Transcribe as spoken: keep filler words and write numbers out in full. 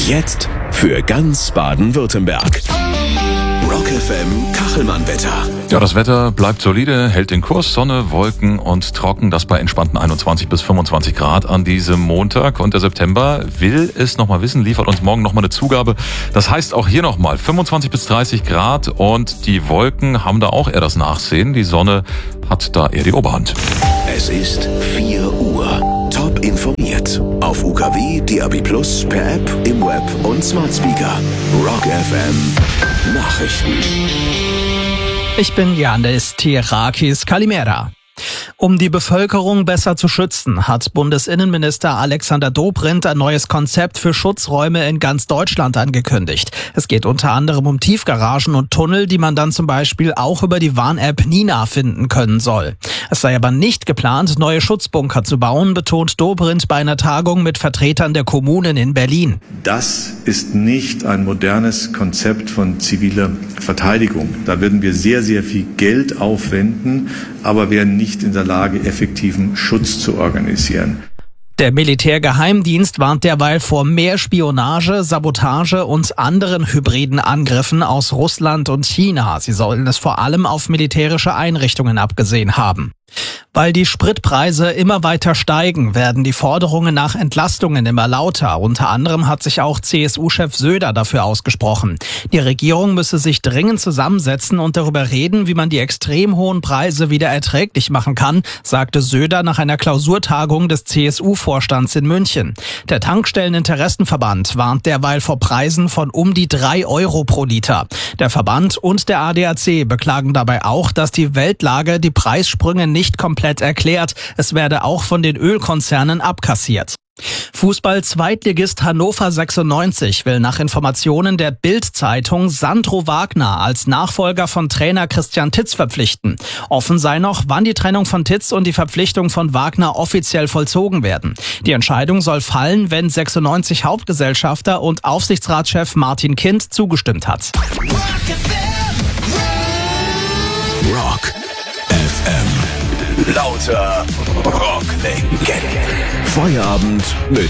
Jetzt für ganz Baden-Württemberg. Rock F M Kachelmann-Wetter. Ja, das Wetter bleibt solide, hält den Kurs, Sonne, Wolken und trocken, das bei entspannten einundzwanzig bis fünfundzwanzig Grad an diesem Montag. Und der September will es nochmal wissen, liefert uns morgen nochmal eine Zugabe. Das heißt auch hier nochmal fünfundzwanzig bis dreißig Grad und die Wolken haben da auch eher das Nachsehen. Die Sonne hat da eher die Oberhand. Es ist vier Uhr. Top informiert. Auf U K W, D A B plus, per App, im Web und Smart Speaker. Rock F M Nachrichten. Ich bin Yannis Tirakis Kalimera. Um die Bevölkerung besser zu schützen, hat Bundesinnenminister Alexander Dobrindt ein neues Konzept für Schutzräume in ganz Deutschland angekündigt. Es geht unter anderem um Tiefgaragen und Tunnel, die man dann zum Beispiel auch über die Warn-App Nina finden können soll. Es sei aber nicht geplant, neue Schutzbunker zu bauen, betont Dobrindt bei einer Tagung mit Vertretern der Kommunen in Berlin. Das ist nicht ein modernes Konzept von ziviler Verteidigung. Da würden wir sehr, sehr viel Geld aufwenden, aber wären nicht in der Lage, effektiven Schutz zu organisieren. Der Militärgeheimdienst warnt derweil vor mehr Spionage, Sabotage und anderen hybriden Angriffen aus Russland und China. Sie sollen es vor allem auf militärische Einrichtungen abgesehen haben. Weil die Spritpreise immer weiter steigen, werden die Forderungen nach Entlastungen immer lauter. Unter anderem hat sich auch C S U-Chef Söder dafür ausgesprochen. Die Regierung müsse sich dringend zusammensetzen und darüber reden, wie man die extrem hohen Preise wieder erträglich machen kann, sagte Söder nach einer Klausurtagung des C S U-Vorstands in München. Der Tankstelleninteressenverband warnt derweil vor Preisen von um die drei Euro pro Liter. Der Verband und der A D A C beklagen dabei auch, dass die Weltlage die Preissprünge nicht komplett erklärt. Es werde auch von den Ölkonzernen abkassiert. Fußball-Zweitligist Hannover sechsundneunzig will nach Informationen der Bild-Zeitung Sandro Wagner als Nachfolger von Trainer Christian Titz verpflichten. Offen sei noch, wann die Trennung von Titz und die Verpflichtung von Wagner offiziell vollzogen werden. Die Entscheidung soll fallen, wenn sechsundneunzig Hauptgesellschafter und Aufsichtsratschef Martin Kind zugestimmt hat. Rock F M. Lauter Rocklegenden. Feierabend mit